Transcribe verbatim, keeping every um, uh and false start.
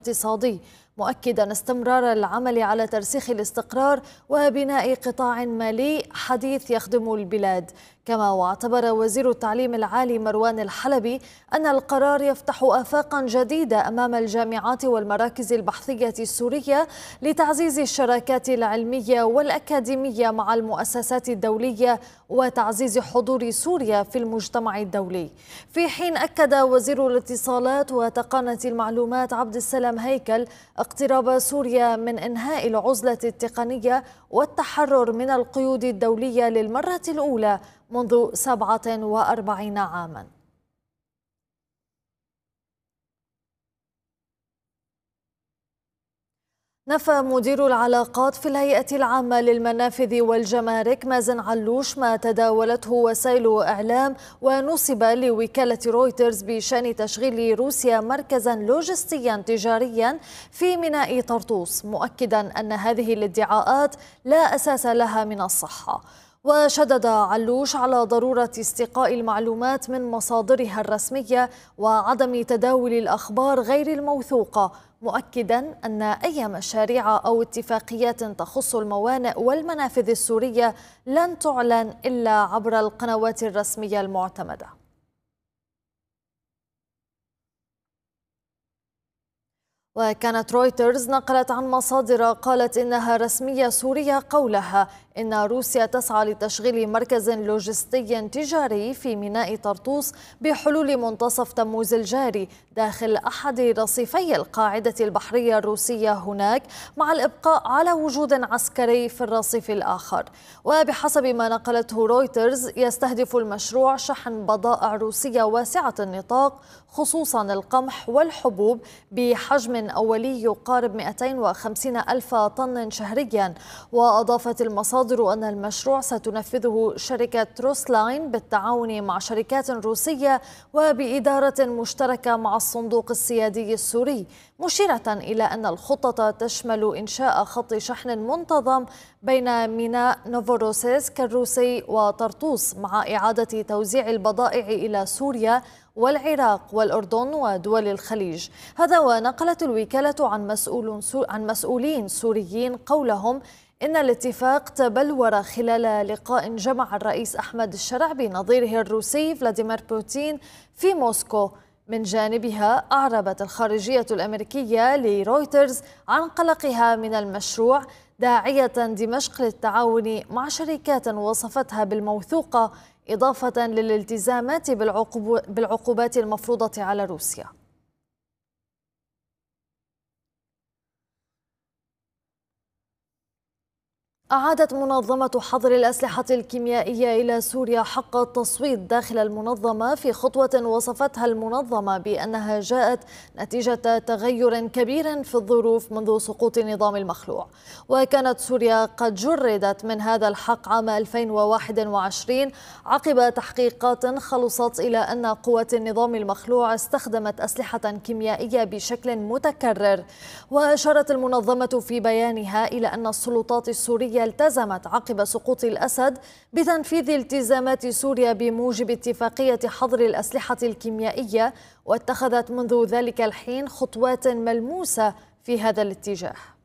الاقتصادي، مؤكدا استمرار العمل على ترسيخ الاستقرار وبناء قطاع مالي حديث يخدم البلاد. كما واعتبر وزير التعليم العالي مروان الحلبي أن القرار يفتح آفاقا جديدة أمام الجامعات والمراكز البحثية السورية لتعزيز الشراكات العلمية والأكاديمية مع المؤسسات الدولية وتعزيز حضور سوريا في المجتمع الدولي. في حين أكد وزير الاتصالات وتقنية المعلومات عبد السلام هيكل اقتراب سوريا من إنهاء العزلة التقنية والتحرر من القيود الدولية للمرة الأولى منذ سبعة وأربعين عاما. نفى مدير العلاقات في الهيئة العامة للمنافذ والجمارك مازن علوش ما تداولته وسائل إعلام ونسب لوكالة رويترز بشأن تشغيل روسيا مركزا لوجستيا تجاريا في ميناء طرطوس، مؤكدا أن هذه الادعاءات لا أساس لها من الصحة. وشدد علوش على ضرورة استقاء المعلومات من مصادرها الرسمية وعدم تداول الأخبار غير الموثوقة، مؤكدا أن أي مشاريع أو اتفاقيات تخص الموانئ والمنافذ السورية لن تعلن إلا عبر القنوات الرسمية المعتمدة. وكانت رويترز نقلت عن مصادر قالت إنها رسمية سورية قولها إن روسيا تسعى لتشغيل مركز لوجستي تجاري في ميناء طرطوس بحلول منتصف تموز الجاري داخل أحد رصيفي القاعدة البحرية الروسية هناك، مع الإبقاء على وجود عسكري في الرصيف الآخر. وبحسب ما نقلته رويترز يستهدف المشروع شحن بضائع روسية واسعة النطاق خصوصا القمح والحبوب بحجم أولي يقارب مئتين وخمسين ألف طن شهريا. وأضافت المصادر أن المشروع ستنفذه شركة روسلاين بالتعاون مع شركات روسية وبإدارة مشتركة مع الصندوق السيادي السوري، مشيرة إلى أن الخطة تشمل إنشاء خط شحن منتظم بين ميناء نوفوروسيسك الروسي وطرطوس، مع إعادة توزيع البضائع إلى سوريا والعراق والأردن ودول الخليج. هذا ونقلت الوكالة عن مسؤول عن مسؤولين سوريين قولهم إن الاتفاق تبلور خلال لقاء جمع الرئيس أحمد الشرع بنظيره الروسي فلاديمير بوتين في موسكو. من جانبها أعربت الخارجية الأمريكية لرويترز عن قلقها من المشروع، داعية دمشق للتعاون مع شركات وصفتها بالموثوقة، إضافة للالتزامات بالعقوبات المفروضة على روسيا. أعادت منظمة حظر الأسلحة الكيميائية إلى سوريا حق التصويت داخل المنظمة في خطوة وصفتها المنظمة بأنها جاءت نتيجة تغير كبير في الظروف منذ سقوط النظام المخلوع. وكانت سوريا قد جردت من هذا الحق عام ألفين وواحد وعشرين عقب تحقيقات خلصت إلى أن قوات النظام المخلوع استخدمت أسلحة كيميائية بشكل متكرر. وأشارت المنظمة في بيانها إلى أن السلطات السورية التزمت عقب سقوط الأسد بتنفيذ التزامات سوريا بموجب اتفاقية حظر الأسلحة الكيميائية، واتخذت منذ ذلك الحين خطوات ملموسة في هذا الاتجاه.